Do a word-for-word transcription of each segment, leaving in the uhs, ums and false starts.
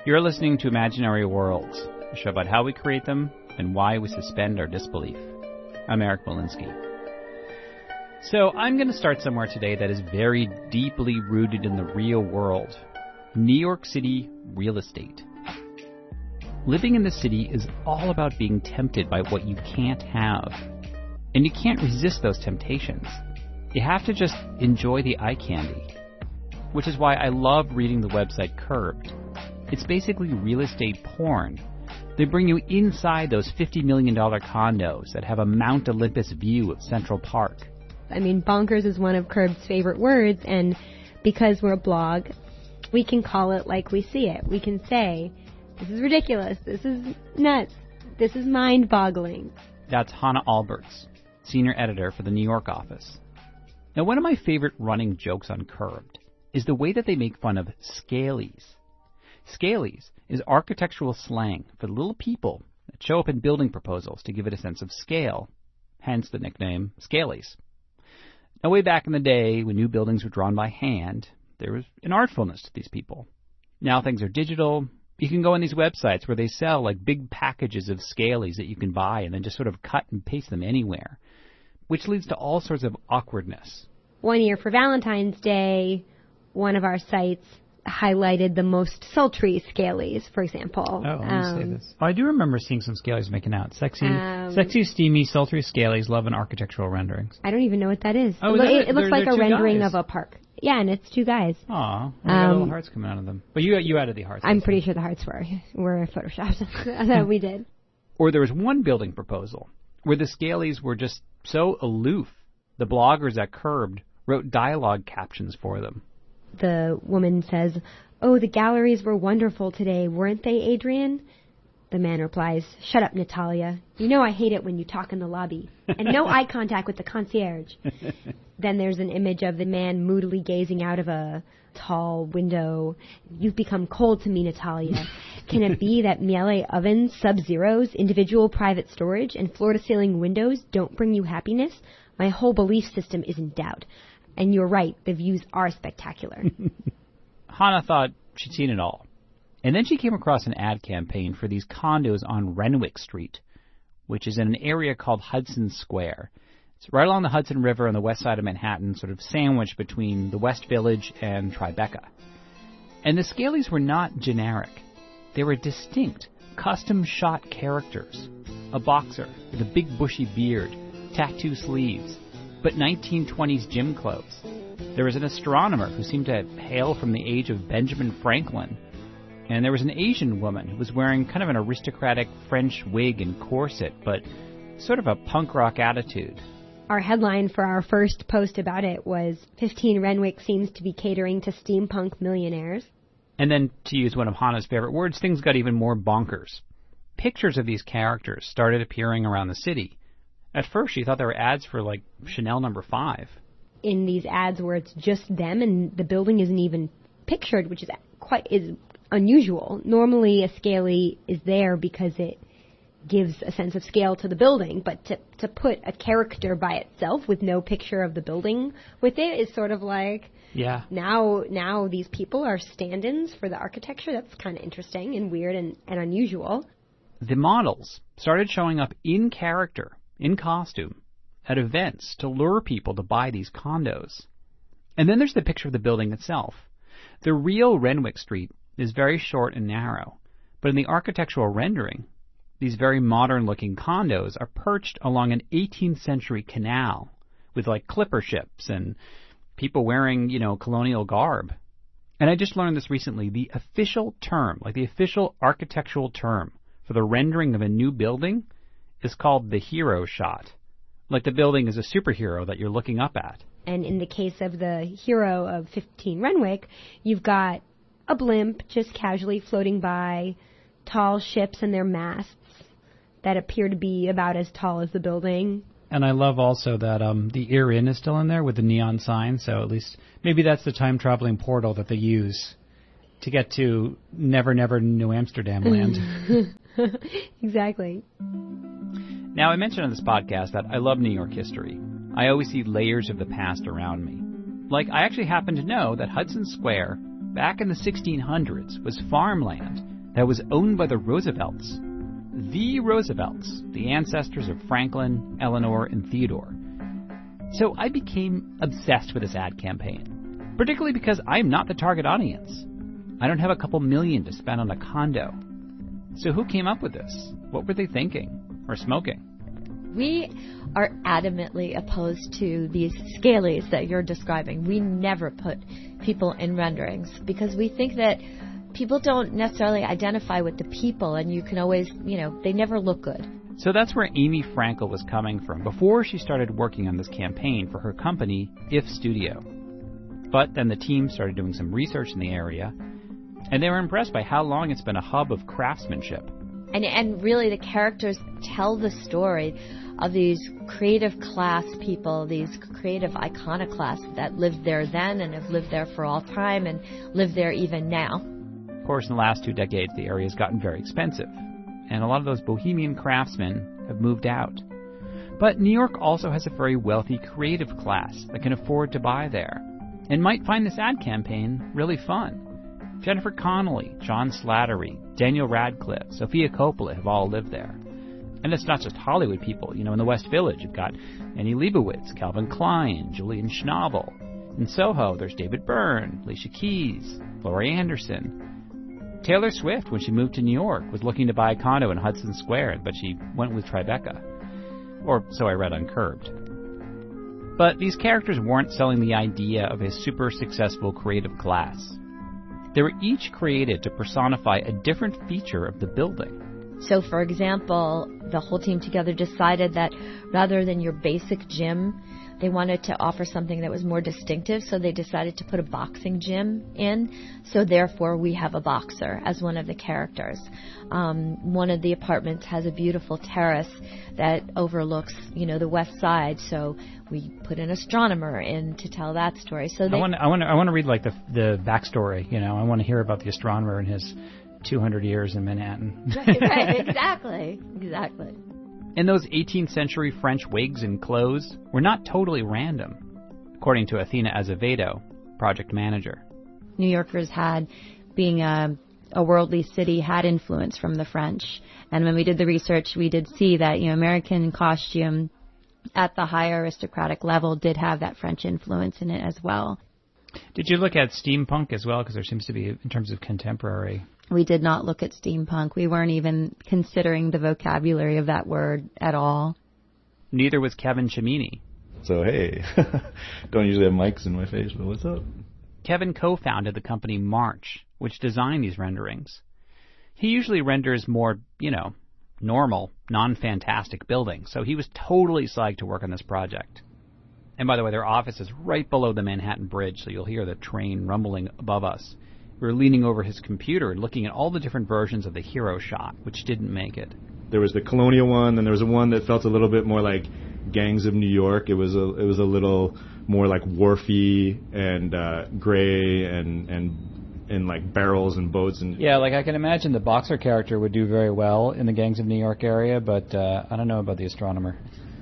You're listening to Imaginary Worlds, a show about how we create them and why we suspend our disbelief. I'm Eric Molinsky. So I'm going to start somewhere today that is very deeply rooted in the real world. New York City real estate. Living in the city is all about being tempted by what you can't have. And you can't resist those temptations. You have to just enjoy the eye candy. Which is why I love reading the website Curbed. It's basically real estate porn. They bring you inside those fifty million dollars condos that have a Mount Olympus view of Central Park. I mean, bonkers is one of Curbed's favorite words, and because we're a blog, we can call it like we see it. We can say, this is ridiculous, this is nuts, this is mind-boggling. That's Hannah Alberts, senior editor for the New York office. Now, one of my favorite running jokes on Curbed is the way that they make fun of scalies. Scalies is architectural slang for the little people that show up in building proposals to give it a sense of scale, hence the nickname scalies. Now, way back in the day when new buildings were drawn by hand, there was an artfulness to these people. Now things are digital. You can go on these websites where they sell like big packages of scalies that you can buy and then just sort of cut and paste them anywhere, which leads to all sorts of awkwardness. One year for Valentine's Day, one of our sites highlighted the most sultry scalies, for example. Oh, let me um, say this. Oh, I do remember seeing some scalies making out. Sexy, um, sexy, steamy, sultry scalies love in architectural renderings. I don't even know what that is. Oh, it, that, it, it looks like a rendering guys. of a park. Yeah, and it's two guys. Aw, they got um, little hearts coming out of them. But you you added the hearts. I'm pretty sure the hearts were were photoshopped. That we did. Or there was one building proposal where the scalies were just so aloof, the bloggers at Curbed wrote dialogue captions for them. The woman says, "Oh, the galleries were wonderful today, weren't they, Adrian?" The man replies, "Shut up, Natalia. You know I hate it when you talk in the lobby. And no eye contact with the concierge." Then there's an image of the man moodily gazing out of a tall window. "You've become cold to me, Natalia. Can it be that Miele ovens, Sub-Zeros, individual private storage, and floor-to-ceiling windows don't bring you happiness? My whole belief system is in doubt. And you're right, the views are spectacular." Hannah thought she'd seen it all. And then she came across an ad campaign for these condos on Renwick Street, which is in an area called Hudson Square. It's right along the Hudson River on the west side of Manhattan, sort of sandwiched between the West Village and Tribeca. And the scalies were not generic. They were distinct, custom-shot characters. A boxer with a big bushy beard, tattoo sleeves, but nineteen twenties gym clothes. There was an astronomer who seemed to hail from the age of Benjamin Franklin. And there was an Asian woman who was wearing kind of an aristocratic French wig and corset, but sort of a punk rock attitude. Our headline for our first post about it was, fifteen Renwick seems to be catering to steampunk millionaires. And then, to use one of Hannah's favorite words, things got even more bonkers. Pictures of these characters started appearing around the city. At first, she thought they were ads for, like, Chanel number five. In these ads where it's just them and the building isn't even pictured, which is quite is unusual. Normally, a scalie is there because it gives a sense of scale to the building, but to to put a character by itself with no picture of the building with it is sort of like, yeah. Now, now these people are stand-ins for the architecture. That's kind of interesting and weird and, and unusual. The models started showing up in character, in costume, at events to lure people to buy these condos. And then there's the picture of the building itself. The real Renwick Street is very short and narrow, but in the architectural rendering, these very modern-looking condos are perched along an eighteenth century canal with, like, clipper ships and people wearing, you know, colonial garb. And I just learned this recently. The official term, like the official architectural term for the rendering of a new building is called the hero shot. Like the building is a superhero that you're looking up at. And in the case of the hero of fifteen Renwick, you've got a blimp just casually floating by, tall ships and their masts that appear to be about as tall as the building. And I love also that um, the Ear Inn is still in there with the neon sign, so at least maybe that's the time-traveling portal that they use to get to Never Never New Amsterdam land. Exactly. Now, I mentioned on this podcast that I love New York history. I always see layers of the past around me. Like, I actually happen to know that Hudson Square, back in the sixteen hundreds, was farmland that was owned by the Roosevelts. The Roosevelts, the ancestors of Franklin, Eleanor, and Theodore. So I became obsessed with this ad campaign, particularly because I'm not the target audience. I don't have a couple million to spend on a condo. So who came up with this? What were they thinking or smoking? We are adamantly opposed to these scalies that you're describing. We never put people in renderings because we think that people don't necessarily identify with the people, and you can always, you know, they never look good. So that's where Amy Frankel was coming from before she started working on this campaign for her company, If Studio. But then the team started doing some research in the area, and they were impressed by how long it's been a hub of craftsmanship. And and really the characters tell the story of these creative class people, these creative iconoclasts that lived there then and have lived there for all time and live there even now. Of course, in the last two decades, the area has gotten very expensive, and a lot of those bohemian craftsmen have moved out. But New York also has a very wealthy creative class that can afford to buy there, and might find this ad campaign really fun. Jennifer Connelly, John Slattery, Daniel Radcliffe, Sofia Coppola have all lived there. And it's not just Hollywood people. You know, in the West Village, you've got Annie Leibovitz, Calvin Klein, Julian Schnabel. In Soho, there's David Byrne, Alicia Keys, Laurie Anderson. Taylor Swift, when she moved to New York, was looking to buy a condo in Hudson Square, but she went with Tribeca. Or so I read on Curbed. But these characters weren't selling the idea of a super successful creative class. They were each created to personify a different feature of the building. So, for example, the whole team together decided that rather than your basic gym, they wanted to offer something that was more distinctive, so they decided to put a boxing gym in. So, therefore, we have a boxer as one of the characters. Um, one of the apartments has a beautiful terrace that overlooks, you know, the west side, so we put an astronomer in to tell that story. So they, I want, I want, I want to read like the the backstory. You know, I want to hear about the astronomer and his two hundred years in Manhattan. Right, right, exactly, exactly. And those eighteenth century French wigs and clothes were not totally random, according to Athena Azevedo, project manager. New Yorkers had, being a, a worldly city, had influence from the French. And when we did the research, we did see that, you know, American costume at the higher aristocratic level did have that French influence in it as well. Did you look at steampunk as well? Because there seems to be, in terms of contemporary. We did not look at steampunk. We weren't even considering the vocabulary of that word at all. Neither was Kevin Cimini. So, hey, don't usually have mics in my face, but what's up? Kevin co-founded the company March, which designed these renderings. He usually renders more, you know, normal, non-fantastic buildings, so he was totally psyched to work on this project. And by the way, their office is right below the Manhattan Bridge, so you'll hear the train rumbling above us. We were leaning over his computer and looking at all the different versions of the hero shot, which didn't make it. There was the colonial one, and there was a one that felt a little bit more like Gangs of New York. It was a it was a little more like wharfy and uh, gray and and and like barrels and boats and yeah, like I can imagine the boxer character would do very well in the Gangs of New York area, but uh, I don't know about the astronomer.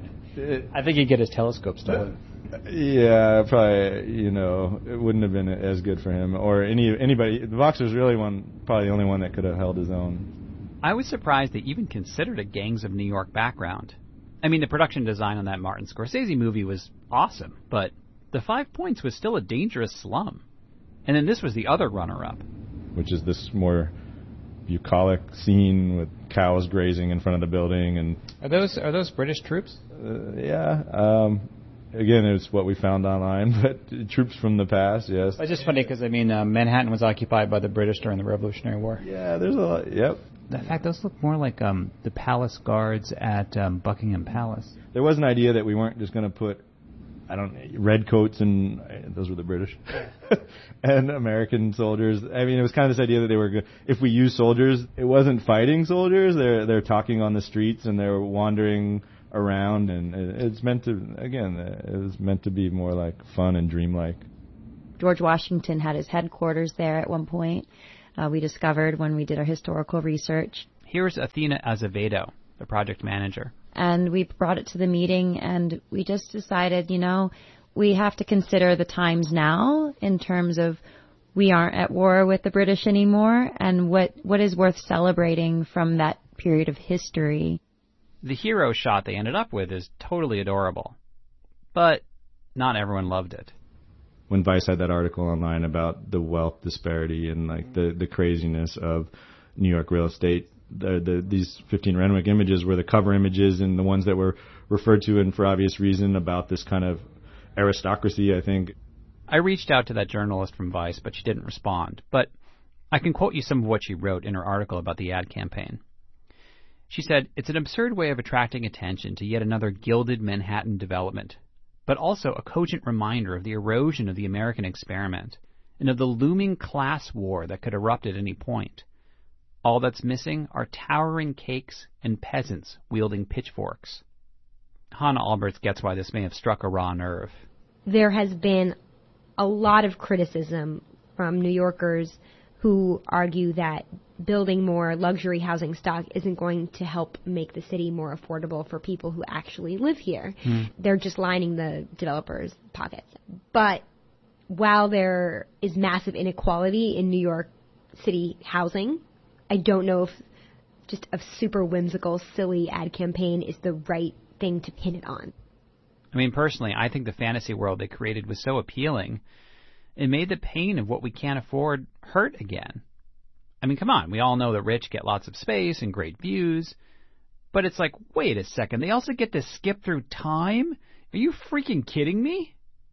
It, I think he'd get his telescope stolen. Yeah, probably, you know, it wouldn't have been as good for him or any anybody. The boxer's really one, probably the only one that could have held his own. I was surprised they even considered a Gangs of New York background. I mean, the production design on that Martin Scorsese movie was awesome, but the Five Points was still a dangerous slum. And then this was the other runner-up. Which is this more bucolic scene with cows grazing in front of the building. And Are those are those British troops? Uh, yeah. Um, again, it's what we found online, but troops from the past, yes. It's just funny because, I mean, uh, Manhattan was occupied by the British during the Revolutionary War. Yeah, there's a lot, yep. In fact, those look more like um, the palace guards at um, Buckingham Palace. There was an idea that we weren't just going to put, I don't know, red coats and, those were the British, and American soldiers. I mean, it was kind of this idea that they were, if we use soldiers, it wasn't fighting soldiers. They're they're talking on the streets and they're wandering around, and it's meant to, again, it was meant to be more like fun and dreamlike. George Washington had his headquarters there at one point. Uh, we discovered when we did our historical research. Here's Athena Azevedo, the project manager. And we brought it to the meeting, and we just decided, you know, we have to consider the times now in terms of we aren't at war with the British anymore, and what, what is worth celebrating from that period of history. The hero shot they ended up with is totally adorable, but not everyone loved it. When Vice had that article online about the wealth disparity and like the, the craziness of New York real estate, the, the, these fifteen Renwick images were the cover images and the ones that were referred to, and for obvious reason, about this kind of aristocracy, I think. I reached out to that journalist from Vice, but she didn't respond. But I can quote you some of what she wrote in her article about the ad campaign. She said, "It's an absurd way of attracting attention to yet another gilded Manhattan development, but also a cogent reminder of the erosion of the American experiment and of the looming class war that could erupt at any point. All that's missing are towering cakes and peasants wielding pitchforks." Hannah Alberts gets why this may have struck a raw nerve. There has been a lot of criticism from New Yorkers who argue that building more luxury housing stock isn't going to help make the city more affordable for people who actually live here. Hmm. They're just lining the developers' pockets. But while there is massive inequality in New York City housing, I don't know if just a super whimsical, silly ad campaign is the right thing to pin it on. I mean, personally, I think the fantasy world they created was so appealing, it made the pain of what we can't afford hurt again. I mean, come on, we all know the rich get lots of space and great views, but it's like, wait a second, they also get to skip through time? Are you freaking kidding me?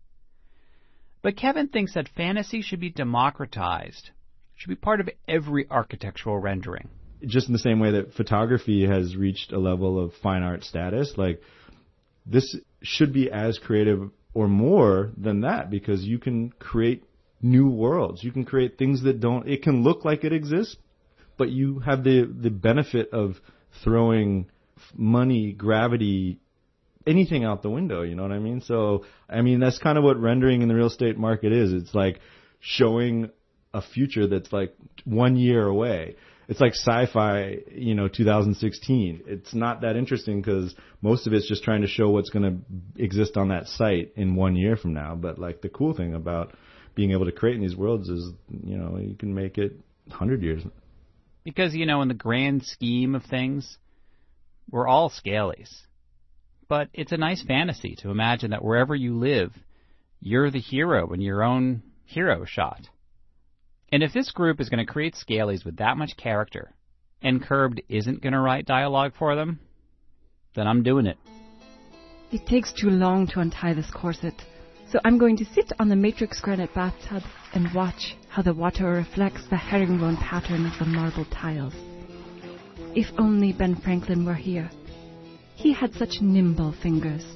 But Kevin thinks that fantasy should be democratized, should be part of every architectural rendering. Just in the same way that photography has reached a level of fine art status, like, this should be as creative or more than that, because you can create new worlds. You can create things that don't, it can look like it exists, but you have the, the benefit of throwing money, gravity, anything out the window, you know what I mean? So, I mean, that's kind of what rendering in the real estate market is. It's like showing a future that's like one year away. It's like sci-fi, you know, two thousand sixteen. It's not that interesting because most of it's just trying to show what's going to exist on that site in one year from now. But like the cool thing about being able to create in these worlds is, you know, you can make it one hundred years. Because, you know, in the grand scheme of things, we're all scalies. But it's a nice fantasy to imagine that wherever you live, you're the hero in your own hero shot. And if this group is going to create scalies with that much character, and Curbed isn't going to write dialogue for them, then I'm doing it. It takes too long to untie this corset, so I'm going to sit on the matrix granite bathtub and watch how the water reflects the herringbone pattern of the marble tiles. If only Ben Franklin were here. He had such nimble fingers.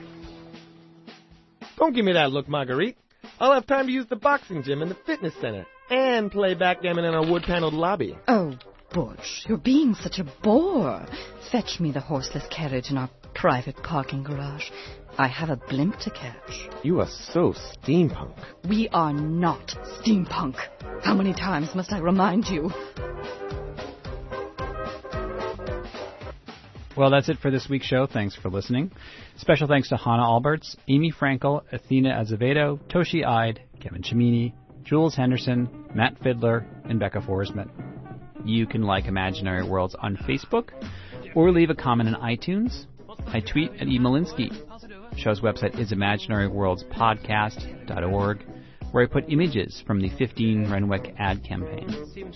Don't give me that look, Marguerite. I'll have time to use the boxing gym and the fitness center, and play backgammon in our wood-paneled lobby. Oh, Butch, you're being such a bore. Fetch me the horseless carriage in our private parking garage. I have a blimp to catch. You are so steampunk. We are not steampunk. How many times must I remind you? Well, that's it for this week's show. Thanks for listening. Special thanks to Hannah Alberts, Amy Frankel, Athena Azevedo, Toshi Ide, Kevin Cimini, Jules Henderson, Matt Fiddler, and Becca Forsman. You can like Imaginary Worlds on Facebook or leave a comment on iTunes. I tweet at E. Malinsky. The show's website is imaginary worlds podcast dot org, where I put images from the fifteen Renwick ad campaign.